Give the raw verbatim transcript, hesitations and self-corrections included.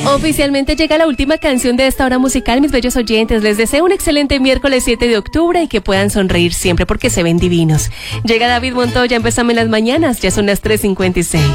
Oficialmente llega la última canción de esta hora musical, mis bellos oyentes. Les deseo un excelente miércoles siete de octubre y que puedan sonreír siempre porque se ven divinos. Llega David Montoya, empezame en las mañanas, ya son las tres cincuenta y seis.